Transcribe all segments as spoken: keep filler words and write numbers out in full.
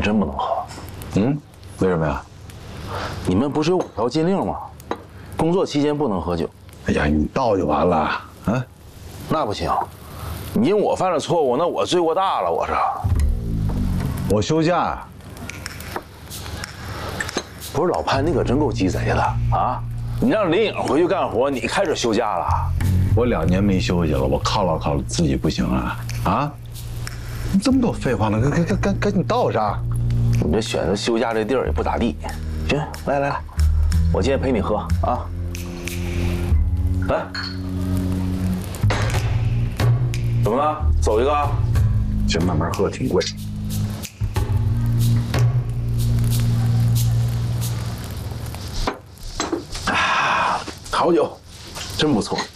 真不能喝。 嗯，为什么呀？ 你们不是有五条禁令吗？工作期间不能喝酒。 哎呀，你倒就完了啊！ 那不行，你因我犯了错误，那我罪过大了。我说， 我休假。 不是老潘，你可真够鸡贼的啊！你让林颖回去干活，你开始休假了。 我两年没休息了，我犒劳犒劳自己不行啊啊！你这么多废话呢，赶赶赶赶紧倒上！ 你这选择休假这地儿也不咋地。行，来来来，我今天陪你喝啊！来，怎么了？走一个？ 先慢慢喝，挺贵。 啊，好酒，真不错。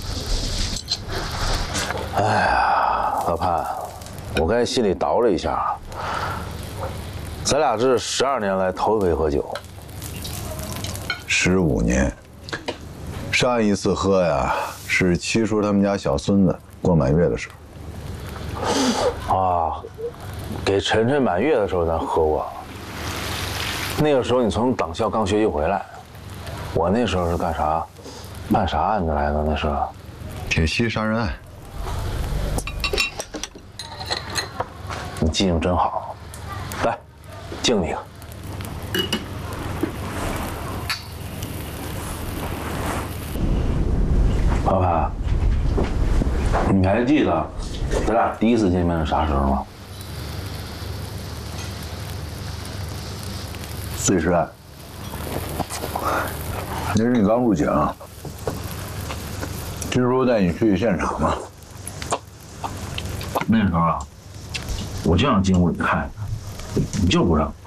哎呀，老潘，我刚才心里叨了一下，咱俩这是十二年来头一回喝酒。 十五年，上一次喝呀是七叔他们家小孙子过满月的时候。啊，给晨晨满月的时候咱喝过。那个时候你从党校刚学习回来，我那时候是干啥？办啥案子来的？那是铁西杀人案。 你记性真好，来，敬你一个。老潘，你还记得咱俩第一次见面是啥时候吗？ 碎尸案。那是你刚入警，听说带你去现场嘛。 那时候啊，我就想进屋里看，你就不让。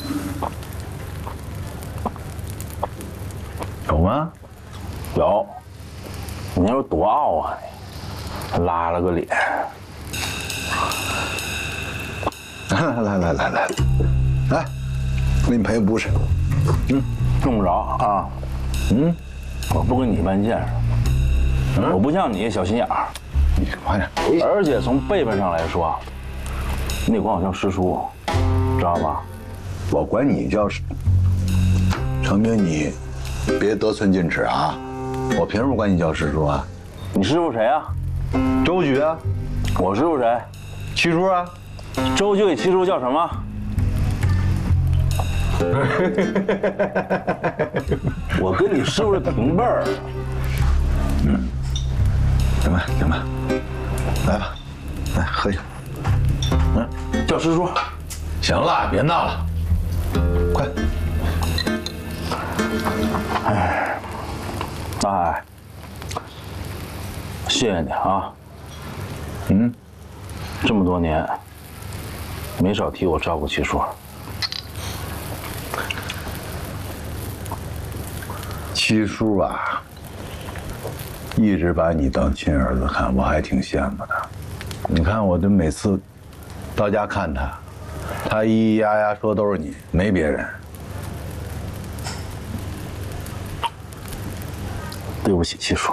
有吗？ 有。你那时候多傲啊你，还拉了个脸。 来来来来来来，来，给你赔不是？ 嗯，用不着啊。嗯，我不跟你一般见识，嗯、我不像你小心眼儿。 你快点。 而且从辈分上来说，你得管我叫师叔，知道吧？ 我管你叫师。成明，你别得寸进尺啊！我凭什么管你叫师叔啊？ 你师傅谁啊？ 周局啊。 我师傅谁？ 七叔啊。 周局给七叔叫什么？我跟你师傅是平辈儿。 嗯，行吧行吧，来吧，来喝一下。 嗯，叫师叔。 行了，别闹了，快。 哎，大海，谢谢你啊。嗯，这么多年，没少替我照顾七叔。 七叔啊，一直把你当亲儿子看，我还挺羡慕的。你看，我这每次到家看他，他咿咿呀呀说都是你，没别人。 对不起，七叔。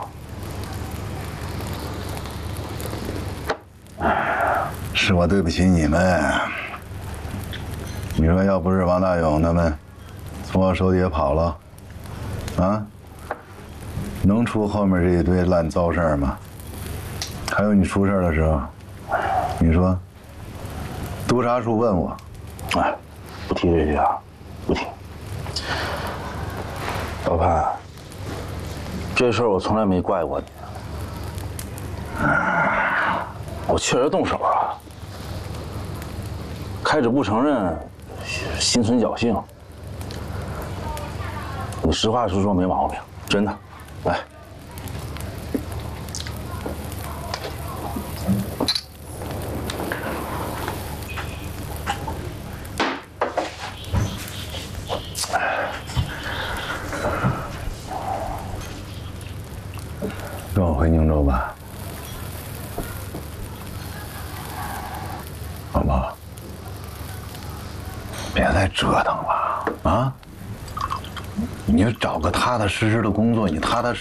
是我对不起你们。你说要不是王大勇他们从我手底下跑了，啊，能出后面这一堆烂糟事儿吗？还有你出事的时候，你说，督察处问我， 哎，不提这些啊，不提。老潘，这事儿我从来没怪过你，我确实动手了。开始不承认，心存侥幸。你实话实说没毛病，真的。来， 跟我回宁州吧，好不好？别再折腾了啊！你就找个踏踏实实的工作，你踏踏实